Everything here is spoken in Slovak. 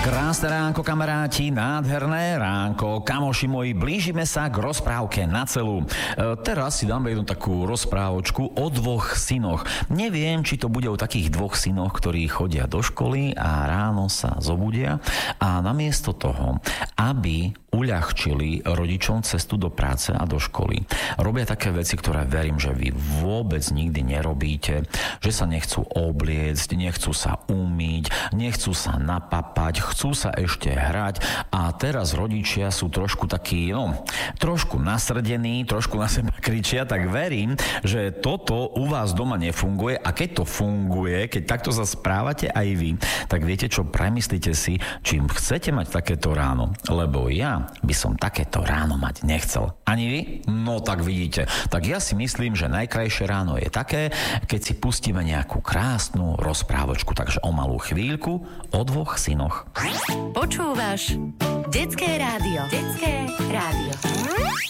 Krásne ránko, kamaráti, nádherné ránko. Kamoši moji, blížime sa k rozprávke na celú. Teraz si dáme jednu takú rozprávočku o dvoch synoch. Neviem, či to bude o takých dvoch synoch, ktorí chodia do školy a ráno sa zobudia a namiesto toho, aby uľahčili rodičom cestu do práce a do školy, robia také veci, ktoré verím, že vy vôbec nikdy nerobíte, že sa nechcú obliecť, nechcú sa umyť, nechcú sa napapať, chcú sa ešte hrať a teraz rodičia sú trošku takí, trošku nasrdení, trošku na seba kričia, tak verím, že toto u vás doma nefunguje a keď to funguje, keď takto sa správate aj vy, tak viete čo, premyslite si, čím chcete mať takéto ráno, lebo ja by som takéto ráno mať nechcel. Ani vy? No tak vidíte. Tak ja si myslím, že najkrajšie ráno je také, keď si pustíme nejakú krásnu rozprávočku, takže o malú chvíľku o dvoch synoch. Počúvaš Detské rádio. Detské rádio.